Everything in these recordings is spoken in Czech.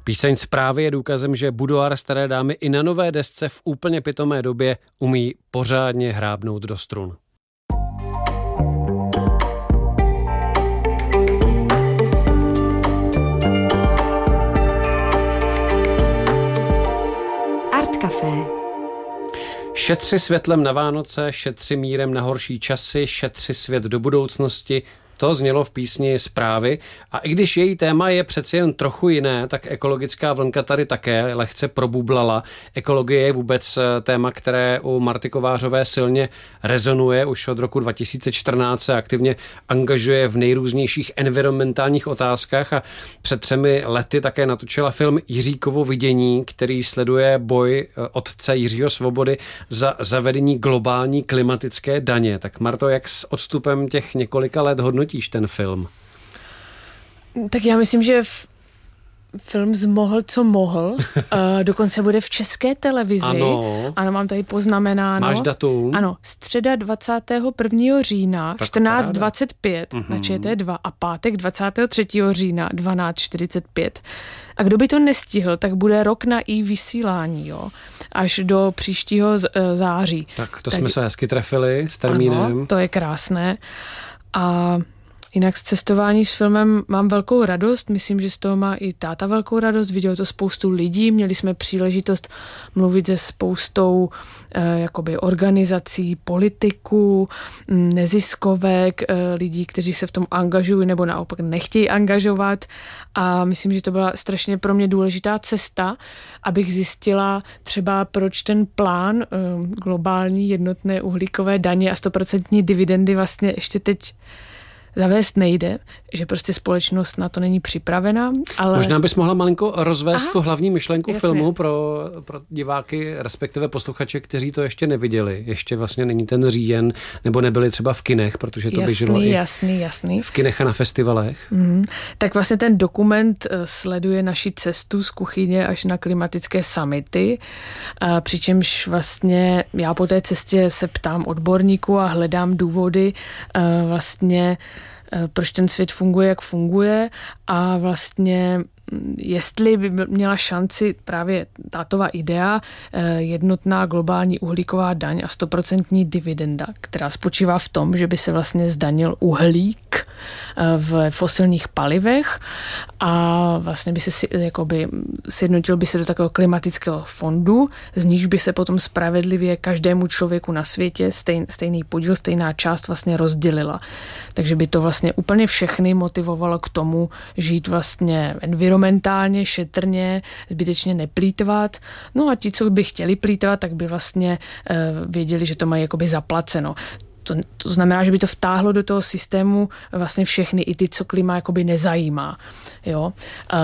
Píseň Zprávy je důkazem, že budoár Staré dámy i na nové desce v úplně pitomé době umí pořádně hrábnout do strun. Art Café. Šetři světlem na Vánoce, šetři mírem na horší časy, šetři svět do budoucnosti. To znělo v písni Zprávy a i když její téma je přeci jen trochu jiné, tak ekologická vlnka tady také lehce probublala. Ekologie je vůbec téma, které u Marty Kovářové silně rezonuje. Už od roku 2014 se aktivně angažuje v nejrůznějších environmentálních otázkách a před 3 lety také natočila film Jiříkovo vidění, který sleduje boj otce Jiřího Svobody za zavedení globální klimatické daně. Tak Marto, jak s odstupem těch několika let hodnotíš ten film? Tak já myslím, že film zmohl, co mohl. Dokonce bude v České televizi. Ano, mám tady poznamenáno. Máš datum? Ano, středa 21. října 14:25 na ČT2 a pátek 23. října 12:45. A kdo by to nestihl, tak bude rok na vysílání, jo, až do příštího září. Tak to jsme se hezky trefili s termínem. Ano, to je krásné. A jinak z cestování s filmem mám velkou radost, myslím, že z toho má i táta velkou radost, viděl to spoustu lidí, měli jsme příležitost mluvit se spoustou jakoby organizací, politiků, neziskovek, lidí, kteří se v tom angažují nebo naopak nechtějí angažovat a myslím, že to byla strašně pro mě důležitá cesta, abych zjistila třeba, proč ten plán globální jednotné uhlíkové daně a 100% dividendy vlastně ještě teď zavést nejde, že prostě společnost na to není připravená, ale... Možná bys mohla malinko rozvést tu hlavní myšlenku jasně. filmu pro diváky, respektive posluchače, kteří to ještě neviděli. Ještě vlastně není ten říjen, nebo nebyli třeba v kinech, protože to běželo jasný. v kinech a na festivalech. Tak vlastně ten dokument sleduje naši cestu z kuchyně až na klimatické summity, přičemž vlastně já po té cestě se ptám odborníků a hledám důvody vlastně proč ten svět funguje, jak funguje a vlastně jestli by měla šanci právě tátova idea jednotná globální uhlíková daň a 100% dividenda, která spočívá v tom, že by se vlastně zdanil uhlík v fosilních palivech a vlastně by se jakoby sjednotil by se do takového klimatického fondu, z níž by se potom spravedlivě každému člověku na světě stejný podíl, stejná část vlastně rozdělila. Takže by to vlastně úplně všechny motivovalo k tomu žít vlastně environmentálně, šetrně, zbytečně neplýtvat. No a ti, co by chtěli plýtvat, tak by vlastně věděli, že to mají jakoby zaplaceno. To znamená, že by to vtáhlo do toho systému vlastně všechny, i ty, co klima jakoby nezajímá. Jo?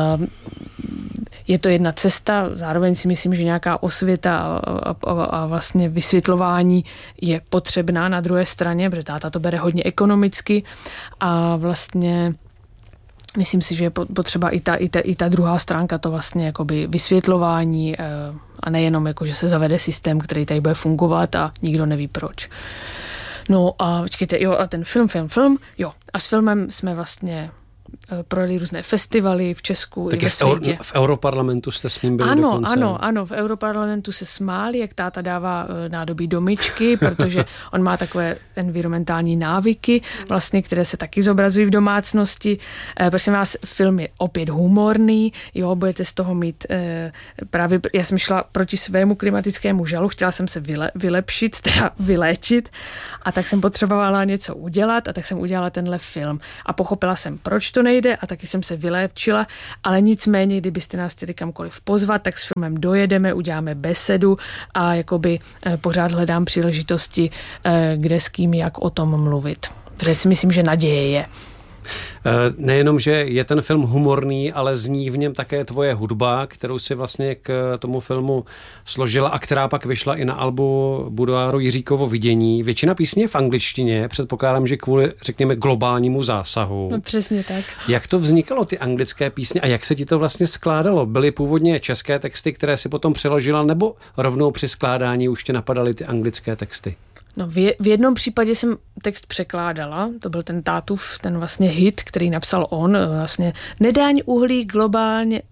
Je to jedna cesta, zároveň si myslím, že nějaká osvěta a vlastně vysvětlování je potřebná na druhé straně, protože táta to bere hodně ekonomicky a vlastně myslím si, že je potřeba i ta druhá stránka, to vlastně jakoby vysvětlování a nejenom jako, že se zavede systém, který tady bude fungovat a nikdo neví proč. No a počkejte, jo, a ten film, jo. A s filmem jsme vlastně projeli různé festivaly v Česku tak i ve světě. V Europarlamentu jste s ním byli dokonce. Ano, v Europarlamentu se smáli, jak táta dává nádobí do myčky, protože on má takové environmentální návyky, vlastně, které se taky zobrazují v domácnosti. Prosím vás, film je opět humorný, jo, budete z toho mít právě, já jsem šla proti svému klimatickému žalu, chtěla jsem se vylepšit, teda vyléčit a tak jsem potřebovala něco udělat a tak jsem udělala tenhle film a pochopila jsem, proč to nejde a taky jsem se vyléčila, ale nicméně, kdybyste nás chtěli kamkoliv pozvat, tak s filmem dojedeme, uděláme besedu a jakoby pořád hledám příležitosti, kde s kým, jak o tom mluvit. Protože si myslím, že naděje je. Nejenom, že je ten film humorný, ale zní v něm také tvoje hudba, kterou si vlastně k tomu filmu složila a která pak vyšla i na albu budoáru Jiříkovo vidění. Většina písní je v angličtině, předpokládám, že kvůli, řekněme, globálnímu zásahu. No přesně tak. Jak to vznikalo, ty anglické písně a jak se ti to vlastně skládalo? Byly původně české texty, které si potom přeložila, nebo rovnou při skládání už tě napadaly ty anglické texty? No v jednom případě jsem text překládala, to byl ten tátův, ten vlastně hit, který napsal on, vlastně nedáň uhlí globálně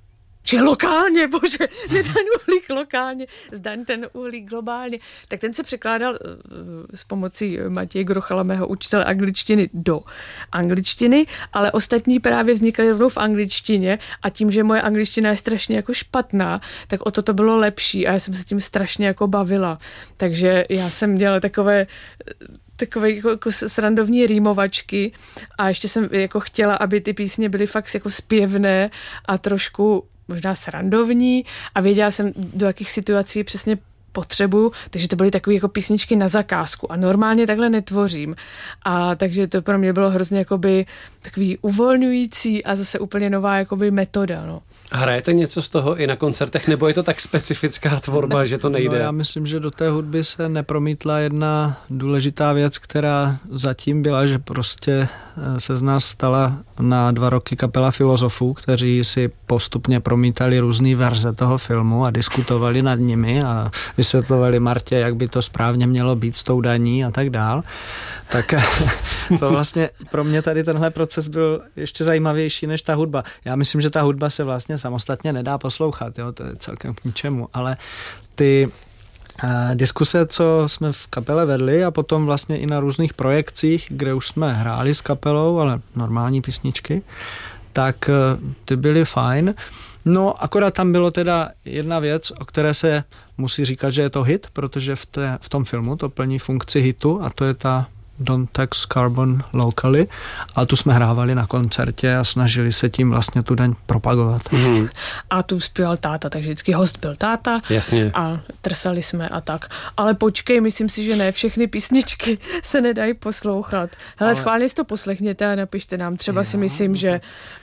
či lokálně, bože, nedaň uhlík lokálně, zdaň ten uhlík globálně. Tak ten se překládal s pomocí Matěje Grochala, mého učitele angličtiny, do angličtiny, ale ostatní právě vznikaly rovnou v angličtině a tím, že moje angličtina je strašně jako špatná, tak o to bylo lepší a já jsem se tím strašně jako bavila. Takže já jsem dělala takové jako srandovní rýmovačky a ještě jsem jako chtěla, aby ty písně byly fakt jako zpěvné a trošku možná srandovní a věděla jsem, do jakých situací přesně potřebuju, takže to byly takové jako písničky na zakázku a normálně takhle netvořím. A takže to pro mě bylo hrozně jakoby takový uvolňující a zase úplně nová jakoby metoda, no. Hrajete něco z toho i na koncertech, nebo je to tak specifická tvorba, že to nejde? No, já myslím, že do té hudby se nepromítla jedna důležitá věc, která zatím byla, že prostě se z nás stala na 2 roky kapela filozofů, kteří si postupně promítali různý verze toho filmu a diskutovali nad nimi a vysvětlovali Martě, jak by to správně mělo být s tou daní a tak dál. Tak to vlastně pro mě tady tenhle proces byl ještě zajímavější než ta hudba. Já myslím, že ta hudba se vlastně samostatně nedá poslouchat, jo? To je celkem k ničemu, ale ty diskuse, co jsme v kapele vedli a potom vlastně i na různých projekcích, kde už jsme hráli s kapelou, ale normální písničky, tak ty byly fajn. No, akorát tam bylo teda jedna věc, o které se musí říkat, že je to hit, protože v tom filmu to plní funkci hitu a to je ta Don't Tax Carbon Locally a tu jsme hrávali na koncertě a snažili se tím vlastně tu daň propagovat. A tu zpíval táta, takže vždycky host byl táta. Jasně. A trsali jsme a tak. Ale počkej, myslím si, že ne všechny písničky se nedají poslouchat. Hele, schválně si to poslechněte a napište nám. Třeba si myslím, že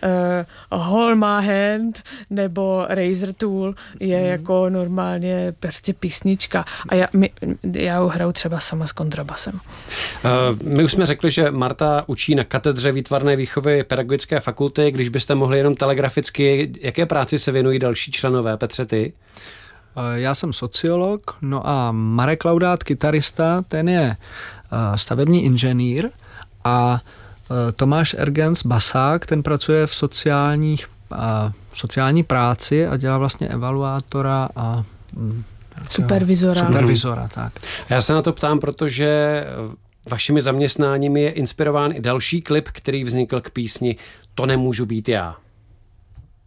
Hold My Hand nebo Razor Tool je jako normálně prostě písnička. A já ho hraju třeba sama s kontrabasem. My už jsme řekli, že Marta učí na katedře výtvarné výchovy Pedagogické fakulty. Když byste mohli jenom telegraficky, jaké práci se věnují další členové? Petře, ty? Já jsem sociolog, no a Marek Laudát, kytarista, ten je stavební inženýr a Tomáš Ergens, basák, ten pracuje v sociální práci a dělá vlastně evaluátora a supervizora, tak. Já se na to ptám, protože vašimi zaměstnáními je inspirován i další klip, který vznikl k písni To nemůžu být já.